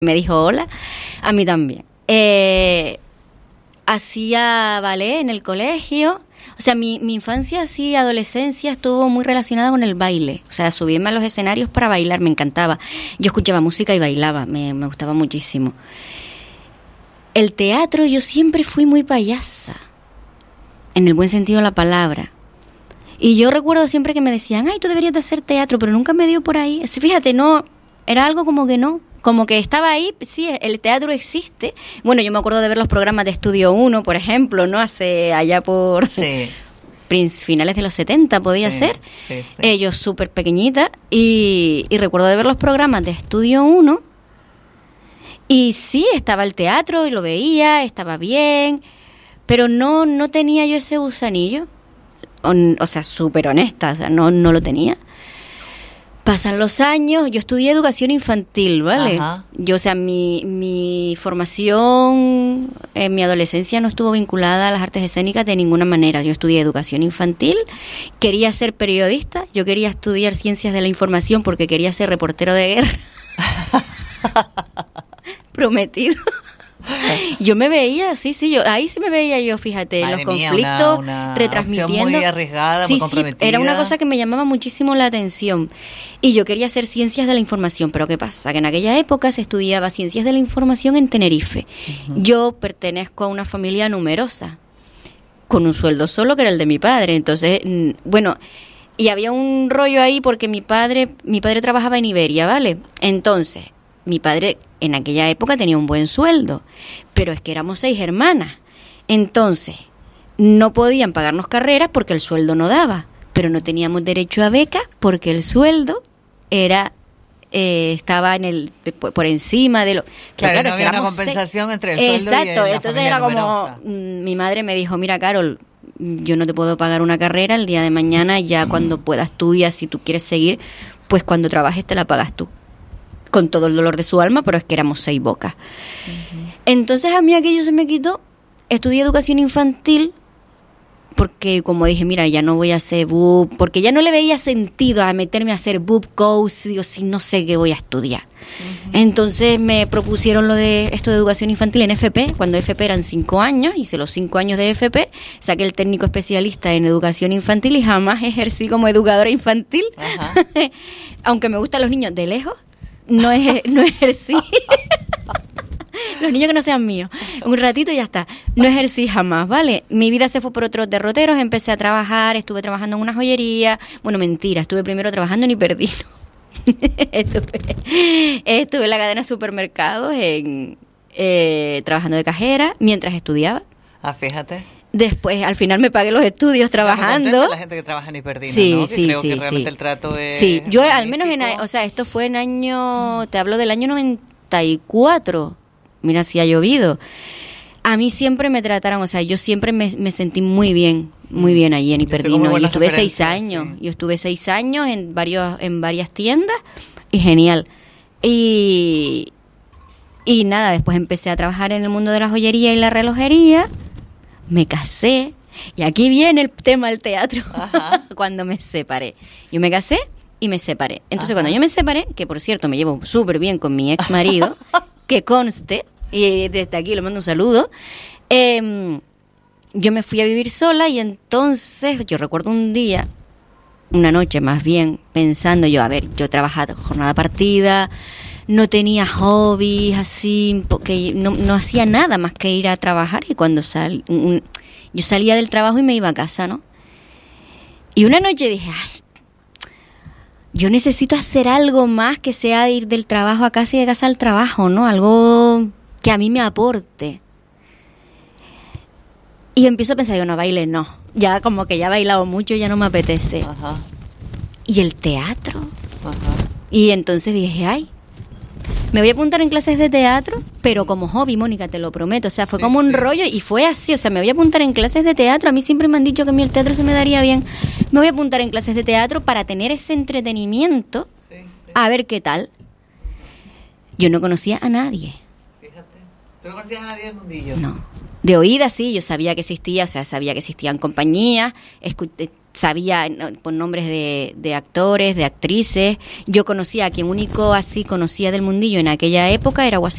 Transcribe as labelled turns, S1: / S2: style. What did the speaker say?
S1: Me dijo hola, a mí también. Hacía ballet en el colegio. O sea, mi infancia, sí, adolescencia, estuvo muy relacionada con el baile. O sea, subirme a los escenarios para bailar, me encantaba. Yo escuchaba música y bailaba, me gustaba muchísimo. El teatro, yo siempre fui muy payasa, en el buen sentido de la palabra. Y yo recuerdo siempre que me decían, ay, tú deberías de hacer teatro, pero nunca me dio por ahí. Fíjate, no, era algo como que no. Como que estaba ahí, sí, el teatro existe. Bueno, yo me acuerdo de ver los programas de Estudio 1, por ejemplo, ¿no? Allá por finales de los 70, podía ser. Sí. Yo súper pequeñita y recuerdo de ver los programas de Estudio 1 y sí, estaba el teatro y lo veía, estaba bien, pero no tenía yo ese gusanillo. O sea, súper honesta, o sea, no lo tenía. Pasan los años, yo estudié educación infantil, ¿vale? Ajá. Yo, o sea, mi formación en mi adolescencia no estuvo vinculada a las artes escénicas de ninguna manera. Yo estudié educación infantil, quería ser periodista, yo quería estudiar ciencias de la información porque quería ser reportero de guerra. Prometido. Yo me veía, ahí sí me veía yo, fíjate,
S2: Madre
S1: los conflictos,
S2: una
S1: retransmitiendo.
S2: Muy arriesgada, muy comprometida.
S1: Sí, era una cosa que me llamaba muchísimo la atención. Y yo quería hacer ciencias de la información, pero ¿qué pasa? Que en aquella época se estudiaba ciencias de la información en Tenerife. Uh-huh. Yo pertenezco a una familia numerosa, con un sueldo solo que era el de mi padre. Entonces, bueno, y había un rollo ahí porque mi padre trabajaba en Iberia, ¿vale? Entonces, mi padre en aquella época tenía un buen sueldo, pero es que éramos 6 hermanas. Entonces, no podían pagarnos carreras porque el sueldo no daba, pero no teníamos derecho a beca porque el sueldo estaba por encima de lo...
S2: Claro, no había una compensación entre el sueldo y la
S1: Exacto, entonces era
S2: numerosa.
S1: Como... Mi madre me dijo, mira, Carol, yo no te puedo pagar una carrera el día de mañana, ya cuando puedas tú, ya si tú quieres seguir, pues cuando trabajes te la pagas tú. Con todo el dolor de su alma, pero es que éramos 6 bocas. Uh-huh. Entonces a mí aquello se me quitó. Estudié educación infantil porque, como dije, mira, ya no voy a hacer BUP, porque ya no le veía sentido a meterme a hacer BUP coach, digo, si no sé qué voy a estudiar. Uh-huh. Entonces me propusieron lo de esto de educación infantil en FP, cuando FP eran 5 años, hice los 5 años de FP, saqué el técnico especialista en educación infantil y jamás ejercí como educadora infantil, uh-huh. Aunque me gustan los niños de lejos. No ejercí. Los niños que no sean míos. Un ratito y ya está. No ejercí jamás, ¿vale? Mi vida se fue por otros derroteros. Empecé a trabajar, estuve trabajando en una joyería. Bueno, mentira, estuve primero trabajando en Hiperdino. Estuve en la cadena de supermercados trabajando de cajera mientras estudiaba.
S2: Ah, fíjate.
S1: Después, al final me pagué los estudios trabajando.
S2: La gente que trabaja en Hiperdino,
S1: sí,
S2: ¿no?
S1: Sí,
S2: creo
S1: sí,
S2: que realmente
S1: sí.
S2: El trato es...
S1: Sí, yo al menos o sea, esto fue en año... Te hablo del año 94. Mira si ha llovido. A mí siempre me trataron, o sea, yo siempre me sentí muy bien allí en Hiperdino. Yo estuve 6 años. Sí. Yo estuve 6 años en varias tiendas y genial. Y nada, después empecé a trabajar en el mundo de la joyería y la relojería. Me casé, y aquí viene el tema del teatro. Cuando me separé. Yo me casé y me separé. Entonces, cuando yo me separé, que por cierto me llevo súper bien con mi ex marido, que conste, y desde aquí le mando un saludo, yo me fui a vivir sola y entonces yo recuerdo un día, una noche más bien, pensando yo trabajaba jornada partida, no tenía hobbies así, porque no hacía nada más que ir a trabajar y cuando yo salía del trabajo y me iba a casa, ¿no? Y una noche dije, ay, yo necesito hacer algo más que sea ir del trabajo a casa y de casa al trabajo, ¿no? Algo que a mí me aporte. Y empiezo a pensar, digo, no, baile no. Ya como que ya he bailado mucho, ya no me apetece. Ajá. ¿Y el teatro? Ajá. Y entonces dije, ay, me voy a apuntar en clases de teatro, pero como hobby, Mónica, te lo prometo. O sea, fue como un rollo y fue así. O sea, me voy a apuntar en clases de teatro. A mí siempre me han dicho que a mí el teatro se me daría bien. Me voy a apuntar en clases de teatro para tener ese entretenimiento, a ver qué tal. Yo no conocía a nadie.
S2: Fíjate. ¿Tú no conocías a nadie del mundillo?
S1: No. De oídas sí, yo sabía que existía, o sea, sabía que existían compañías, sabía por nombres de actores, de actrices. Yo conocía, a quien único así conocía del mundillo en aquella época era Guasima